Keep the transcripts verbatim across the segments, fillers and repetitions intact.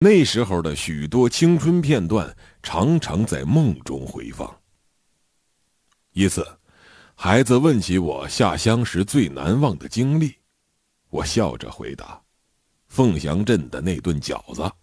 那时候的许多青春片段常常在梦中回放。一次，孩子问起我下乡时最难忘的经历，我笑着回答：凤翔镇的那顿饺子。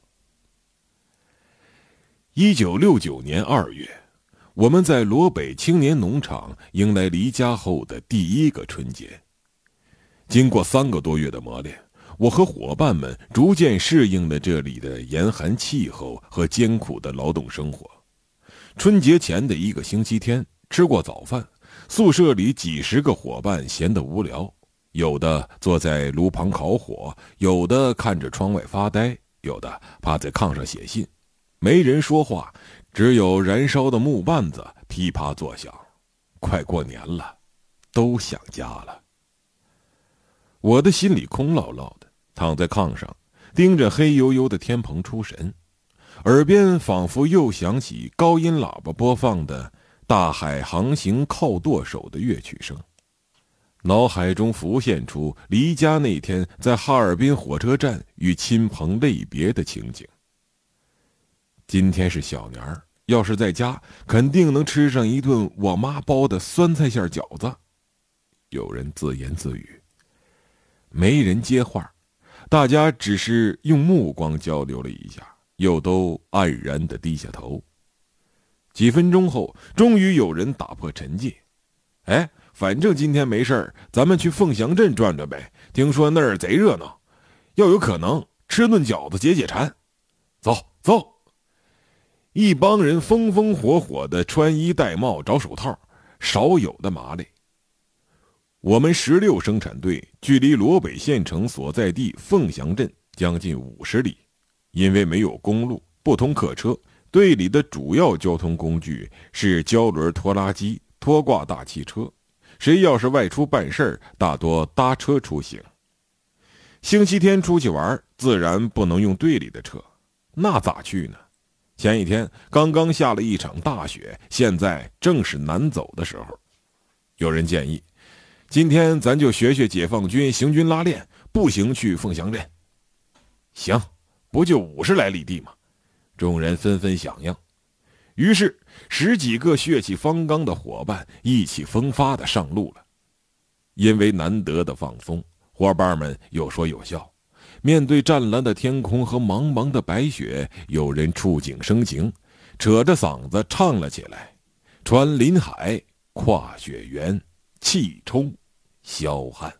一九六九年二月，我们在罗北青年农场迎来离家后的第一个春节。经过三个多月的磨练，我和伙伴们逐渐适应了这里的严寒气候和艰苦的劳动生活。春节前的一个星期天，吃过早饭，宿舍里几十个伙伴闲得无聊，有的坐在炉旁烤火，有的看着窗外发呆，有的趴在炕上写信。没人说话，只有燃烧的木棒子噼啪作响。快过年了，都想家了。我的心里空落落的，躺在炕上，盯着黑黝黝的天棚出神，耳边仿佛又响起高音喇叭播放的大海航行靠舵手的乐曲声。脑海中浮现出离家那天在哈尔滨火车站与亲朋泪别的情景。今天是小年儿，要是在家，肯定能吃上一顿我妈包的酸菜馅饺子。有人自言自语，没人接话，大家只是用目光交流了一下，又都黯然地低下头。几分钟后，终于有人打破沉寂。哎，反正今天没事儿，咱们去凤翔镇转转呗，听说那儿贼热闹，要有可能吃顿饺子解解馋。走走。一帮人风风火火的穿衣戴帽找手套，少有的麻利。我们十六生产队距离罗北县城所在地凤翔镇将近五十里，因为没有公路，不通客车，队里的主要交通工具是胶轮拖拉机、拖挂大汽车。谁要是外出办事儿，大多搭车出行。星期天出去玩，自然不能用队里的车，那咋去呢？前一天刚刚下了一场大雪，现在正是难走的时候。有人建议，今天咱就学学解放军行军拉练，步行去凤翔镇。行，不就五十来里地吗？众人纷纷响应。于是十几个血气方刚的伙伴意气风发地上路了。因为难得的放松，伙伴们有说有笑。面对湛蓝的天空和茫茫的白雪，有人触景生情，扯着嗓子唱了起来：穿林海，跨雪原，气冲霄汉。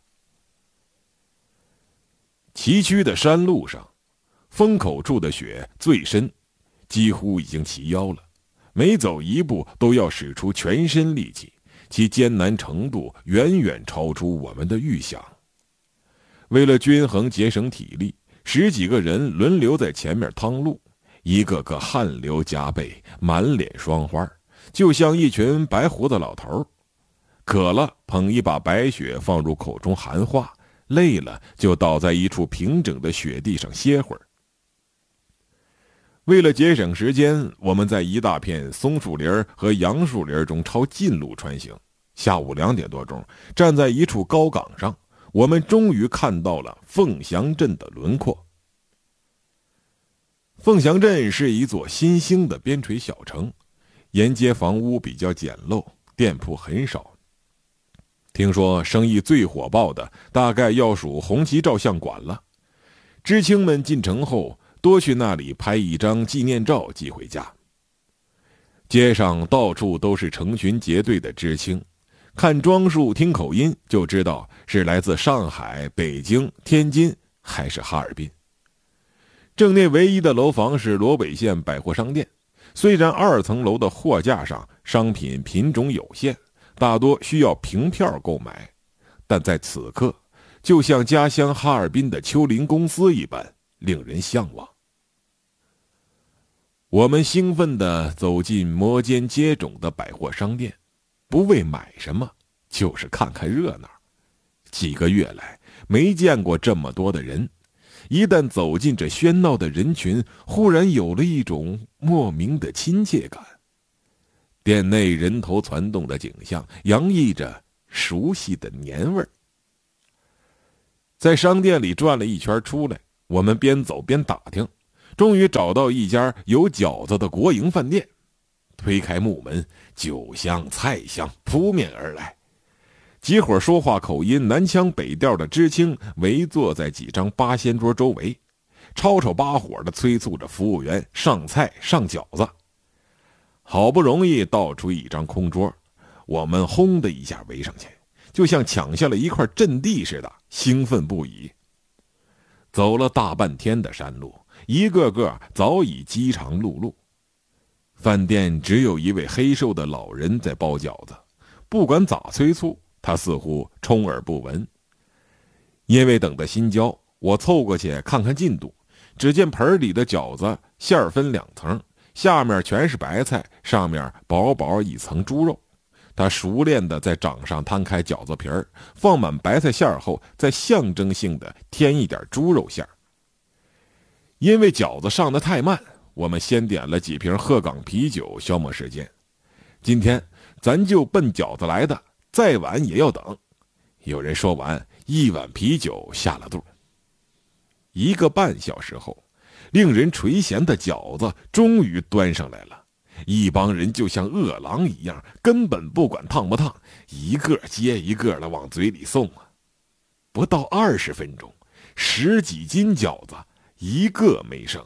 崎岖的山路上，风口处的雪最深，几乎已经齐腰了，每走一步都要使出全身力气，其艰难程度远远超出我们的预想。为了均衡节省体力，十几个人轮流在前面趟路，一个个汗流浃背，满脸霜花，就像一群白胡子老头。渴了捧一把白雪放入口中含化，累了就倒在一处平整的雪地上歇会儿。为了节省时间，我们在一大片松树林和杨树林中抄近路穿行。下午两点多钟，站在一处高岗上，我们终于看到了凤翔镇的轮廓。凤翔镇是一座新兴的边陲小城，沿街房屋比较简陋，店铺很少。听说生意最火爆的大概要数红旗照相馆了。知青们进城后多去那里拍一张纪念照寄回家。街上到处都是成群结队的知青，看装束听口音就知道是来自上海、北京、天津还是哈尔滨。镇内唯一的楼房是罗北县百货商店，虽然二层楼的货架上商品品种有限，大多需要凭票购买，但在此刻就像家乡哈尔滨的丘陵公司一般，令人向往。我们兴奋地走进摩肩接踵的百货商店，不为买什么，就是看看热闹。几个月来没见过这么多的人，一旦走进这喧闹的人群，忽然有了一种莫名的亲切感。店内人头攒动的景象洋溢着熟悉的年味儿。在商店里转了一圈出来，我们边走边打听， 终于找到一家有饺子的国营饭店。推开木门，酒香菜香扑面而来。几伙说话口音南腔北调的知青围坐在几张八仙桌周围，吵吵巴火地催促着服务员上菜上饺子。好不容易倒出一张空桌，我们轰的一下围上去，就像抢下了一块阵地似的，兴奋不已。走了大半天的山路，一个个早已饥肠辘辘。饭店只有一位黑瘦的老人在包饺子，不管咋催促，他似乎充耳不闻。因为等得心焦，我凑过去看看进度，只见盆里的饺子馅分两层，下面全是白菜，上面薄薄一层猪肉。他熟练地在掌上摊开饺子皮儿，放满白菜馅后，再象征性地添一点猪肉馅。因为饺子上得太慢，我们先点了几瓶鹤岗啤酒消磨时间。今天咱就奔饺子来的，再晚也要等。有人说完，一碗啤酒下了肚。一个半小时后，令人垂涎的饺子终于端上来了。一帮人就像饿狼一样，根本不管烫不烫，一个接一个的往嘴里送啊！不到二十分钟，十几斤饺子一个没剩。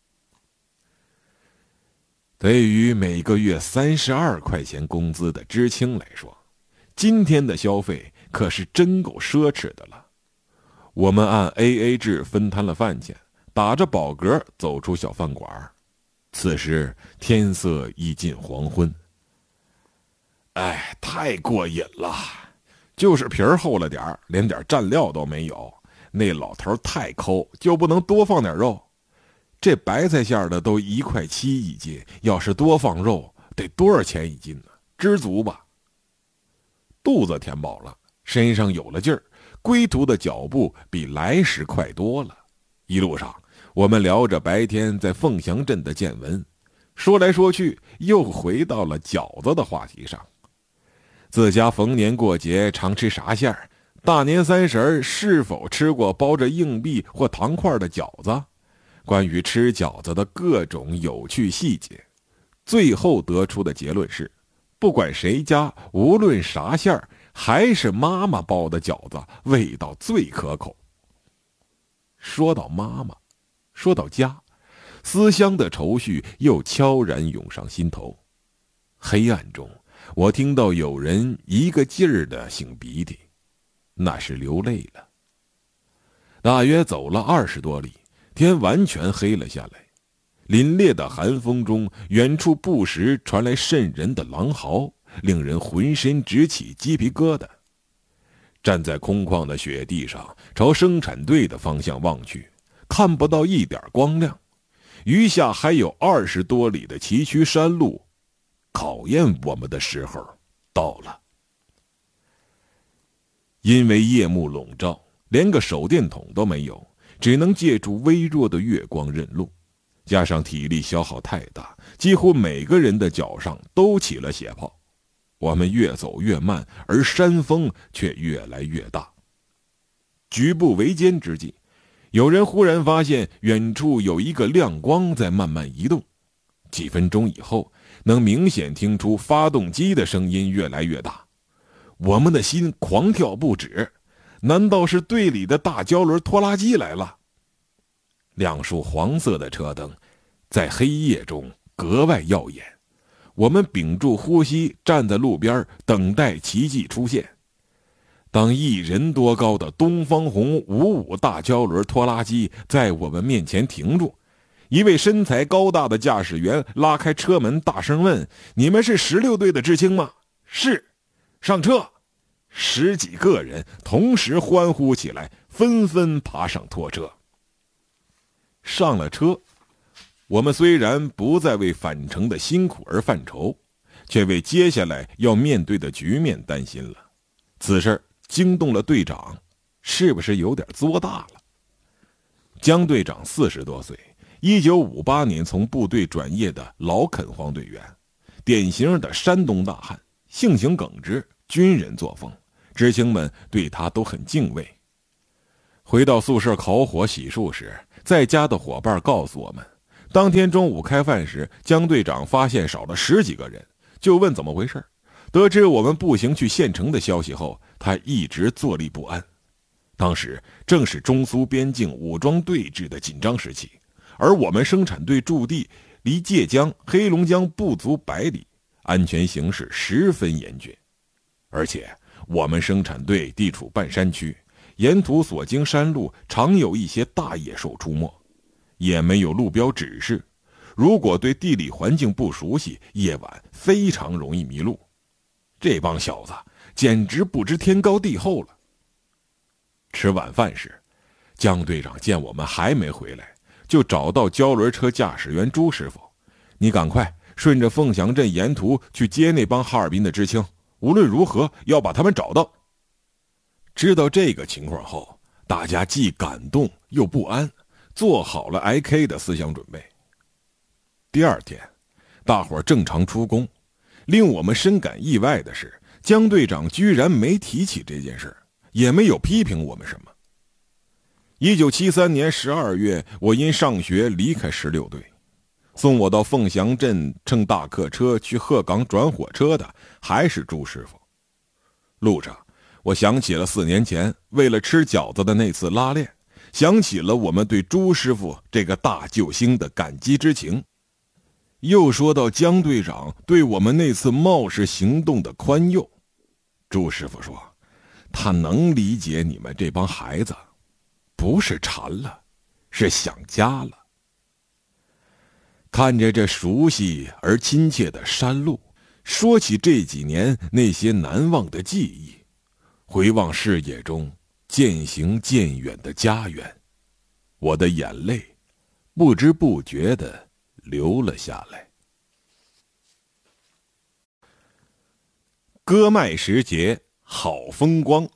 对于每个月三十二块钱工资的知青来说，今天的消费可是真够奢侈的了。我们按 A A 制分摊了饭钱，打着饱嗝走出小饭馆。此时天色已近黄昏。哎，太过瘾了，就是皮儿厚了点儿，连点蘸料都没有。那老头太抠，就不能多放点肉？这白菜馅的都一块七一斤，要是多放肉，得多少钱一斤呢？知足吧。肚子填饱了，身上有了劲儿，归途的脚步比来时快多了。一路上，我们聊着白天在凤翔镇的见闻，说来说去又回到了饺子的话题上。自家逢年过节常吃啥馅儿？大年三十是否吃过包着硬币或糖块的饺子？关于吃饺子的各种有趣细节，最后得出的结论是，不管谁家，无论啥馅儿，还是妈妈包的饺子味道最可口。说到妈妈，说到家，思乡的愁绪又悄然涌上心头。黑暗中，我听到有人一个劲儿的擤鼻涕，那是流泪了。大约走了二十多里，天完全黑了下来。凛冽的寒风中，远处不时传来瘆人的狼嚎，令人浑身直起鸡皮疙瘩。站在空旷的雪地上，朝生产队的方向望去，看不到一点光亮。余下还有二十多里的崎岖山路，考验我们的时候到了。因为夜幕笼罩，连个手电筒都没有，只能借助微弱的月光认路。加上体力消耗太大，几乎每个人的脚上都起了血泡。我们越走越慢，而山风却越来越大。举步维艰之际，有人忽然发现远处有一个亮光在慢慢移动。几分钟以后，能明显听出发动机的声音越来越大。我们的心狂跳不止，难道是队里的大胶轮拖拉机来了？两束黄色的车灯在黑夜中格外耀眼。我们屏住呼吸，站在路边等待奇迹出现。当一人多高的东方红五五大胶轮拖拉机在我们面前停住，一位身材高大的驾驶员拉开车门，大声问：“你们是十六队的知青吗？”“是。”“上车！”十几个人同时欢呼起来，纷纷爬上拖车。上了车，我们虽然不再为返程的辛苦而犯愁，却为接下来要面对的局面担心了。此事惊动了队长，是不是有点作大了？江队长四十多岁，一九五八年从部队转业的老垦荒队员，典型的山东大汉，性情耿直，军人作风，知青们对他都很敬畏。回到宿舍烤火洗漱时，在家的伙伴告诉我们， 当天中午开饭时，江队长发现少了十几个人，就问怎么回事。得知我们步行去县城的消息后，他一直坐立不安。当时正是中苏边境武装对峙的紧张时期，而我们生产队驻地离界江、黑龙江不足百里，安全形势十分严峻。而且我们生产队地处半山区，沿途所经山路常有一些大野兽出没，也没有路标指示，如果对地理环境不熟悉，夜晚非常容易迷路。这帮小子简直不知天高地厚了。吃晚饭时，江队长见我们还没回来，就找到胶轮车驾驶员朱师傅，你赶快顺着凤翔镇沿途去接那帮哈尔滨的知青，无论如何要把他们找到。知道这个情况后，大家既感动又不安，做好了挨 K 的思想准备。第二天，大伙正常出工，令我们深感意外的是，江队长居然没提起这件事，也没有批评我们什么。一九七三年十二月，我因上学离开十六队，送我到凤翔镇乘大客车去鹤岗转火车的还是朱师傅。路上，我想起了四年前为了吃饺子的那次拉练，想起了我们对朱师傅这个大救星的感激之情。又说到江队长对我们那次冒失行动的宽宥，朱师傅说，他能理解你们这帮孩子，不是馋了，是想家了。看着这熟悉而亲切的山路，说起这几年那些难忘的记忆，回望视野中渐行渐远的家园，我的眼泪不知不觉地流了下来。割麦时节好风光。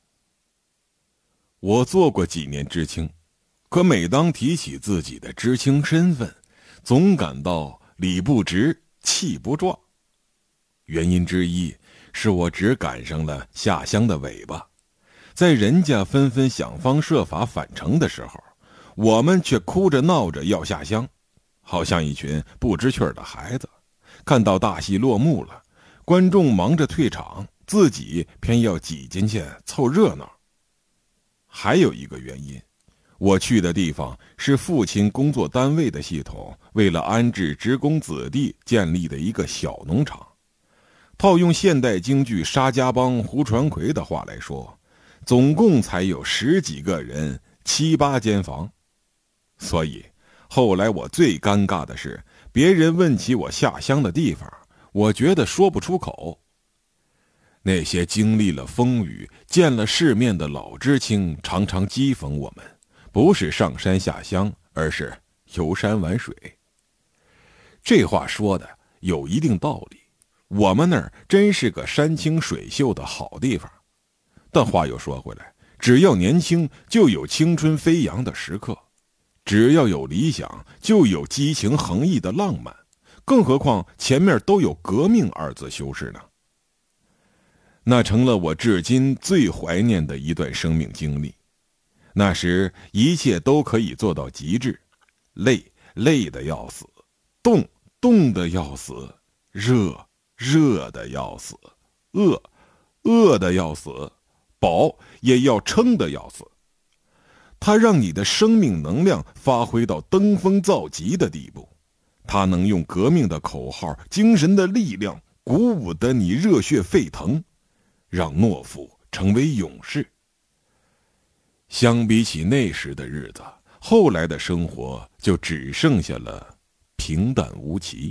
我做过几年知青，可每当提起自己的知青身份，总感到理不直气不壮。原因之一是我只赶上了下乡的尾巴，在人家纷纷想方设法返程的时候，我们却哭着闹着要下乡，好像一群不知趣儿的孩子。看到大戏落幕了，观众忙着退场，自己偏要挤进去凑热闹。还有一个原因，我去的地方是父亲工作单位的系统为了安置职工子弟建立的一个小农场。套用现代京剧沙家浜胡传魁的话来说，总共才有十几个人，七八间房。所以后来我最尴尬的是，别人问起我下乡的地方，我觉得说不出口。那些经历了风雨、见了世面的老知青常常讥讽我们，不是上山下乡，而是游山玩水。这话说的有一定道理，我们那儿真是个山清水秀的好地方。但话又说回来，只要年轻，就有青春飞扬的时刻；只要有理想，就有激情横溢的浪漫。更何况前面都有革命二字修饰呢。那成了我至今最怀念的一段生命经历。那时一切都可以做到极致，累累得要死，冻冻得要死，热热得要死，饿饿得要死，饱也要撑得要死。它让你的生命能量发挥到登峰造极的地步，它能用革命的口号、精神的力量鼓舞得你热血沸腾，让懦夫成为勇士。相比起那时的日子，后来的生活就只剩下了平淡无奇。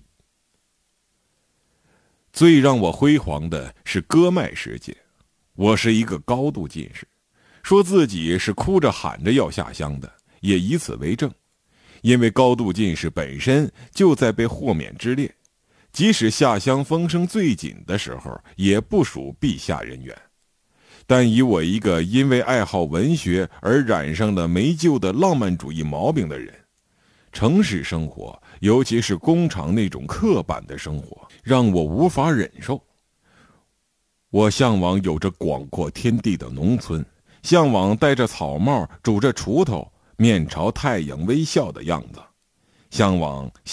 最让我辉煌的是割麦时节，我是一个高度近视，说自己是哭着喊着要下乡的，也以此为证。因为高度近视本身就在被豁免之列，即使下乡风声最紧的时候，也不属必下人员。但以我一个因为爱好文学而染上了没救的浪漫主义毛病的人，城市生活，尤其是工厂那种刻板的生活，让我无法忍受。我向往有着广阔天地的农村，向往戴着草帽、拄着锄头、面朝太阳微笑的样子， 向往